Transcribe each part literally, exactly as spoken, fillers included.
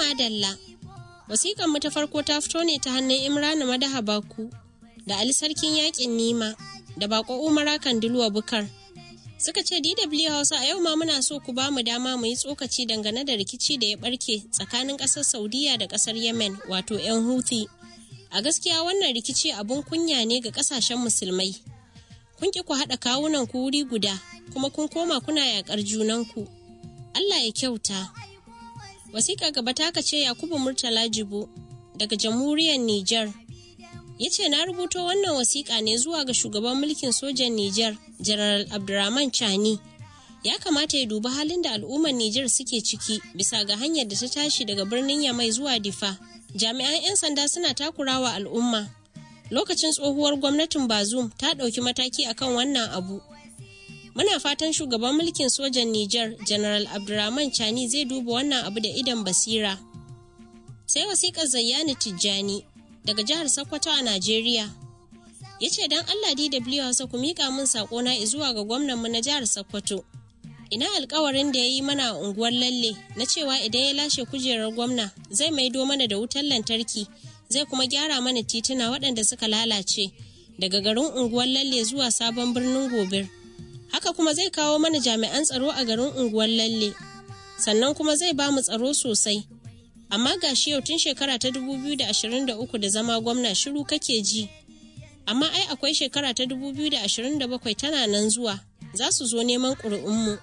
madalla. Wasiƙar mu ta farko ta fito ne ta hannun Imrana Madaha Baku da Ali Sarkin Yaƙin Nima da Bako Umara Kandilwa Bukar. Suka ce D W Hausa a yau ma muna so ku ba mu dama mu yi tsokaci dangane da rikici da ya barke tsakanin ƙasar Saudiya da ƙasar Yemen wato 'yan Houthi. A gaskiya wannan rikici abun kunya ne ga ƙasashen musulmai. Kun ki ku haɗa kawunan ku wuri guda kuma kun koma kuna yaƙar junanku. Allah ya kyauta. Wasiƙa gaba ta ce Yakubu Murtala Jibo daga Jamhuriyar Nijar. Ya ce na rubuto wannan wasiƙa ne zuwa ga shugaban mulkin sojan Nijar, General Abdurrahman Chani. Ya kamata ya dubi halin da al'ummar Nijar suke ciki bisa ga hanyar da ta tashi daga birnin Yamai zuwa Difa. Jami'an 'yan sanda suna takurawa al'umma. Lokacin tsohuwar gwamnatin Bazoum ta ɗauki mataki akan wannan abu. Muna fatan shugaban mulkin sojan Nijar, General Abdurrahman Chani zai duba wannan abu da idan basira. Sai wasiƙar Zayyani Tijjani daga jihar Sokoto a Najeriya. Ya ce don Allah D W Hausa ku miƙa min saƙona zuwa ga gwamnanmu na jihar Sokoto. Ina alƙawarin da ya yi mana a unguwar Lalle na cewa idan ya lashe kujerar gwamna zai maido mana da wutar lantarki, zai kuma gyara mana tituna waɗanda suka lalace daga garin unguwar Lalle zuwa sabon birnin Gobir. Haka kuma zai kawo mana jami'an tsaro a garin unguwar Lalle. Sannan kuma zai ba mu tsaro sosai. Amma ga shi yau tun shekara ta dubu biyu da ashirin da uku da zama gwamna shiru kake ji. Amma ai akwai shekara ta dubu biyu da ashirin da bakwai tana nan zuwa, za su zo neman ƙuri'unmu.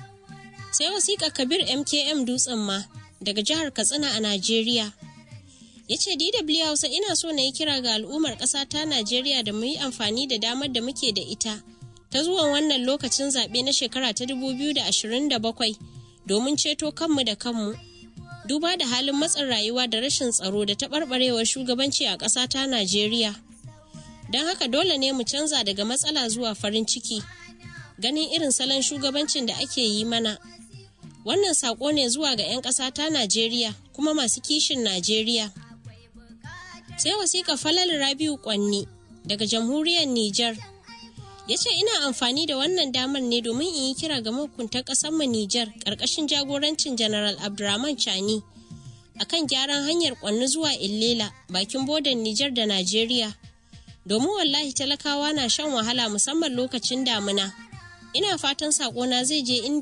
Sai wasiƙa Kabir M K M Dutsen ma daga jihar Katsina a Najeriya. Ya ce D W Hausa ina so na yi kira ga al'ummar ƙasa ta Najeriya da mu yi amfani da damar da muke da ita ta zuwan wannan lokacin zaɓe na shekara ta dubu biyu da ashirin da bakwai domin ceto kanmu da kanmu. Duba da halin matsin rayuwa da rashin tsaro da taɓarɓarewar shugabanci a ƙasa ta Najeriya. Don haka dole ne mu canza daga matsala zuwa farin ciki, ganin irin salon shugabancin da ake yi mana. Wannan saƙo ne zuwa ga 'yan ƙasa ta Najeriya kuma masu kishin Najeriya. Sai wasiƙa Falal Rabiu Kwanni daga Jamhuriyar Nijar. Ya ce ina amfani da wannan damar ne domin in yi kira ga mahukuntan ƙasarmu Nijar ƙarƙashin jagorancin General Abdurrahman Chani akan gyaran hanyar Kwanni zuwa Illela bakin bodan Nijar da Najeriya. Domin wallahi talakawa na shan wahala musamman lokacin damina. Ina fatan saƙona zai je inda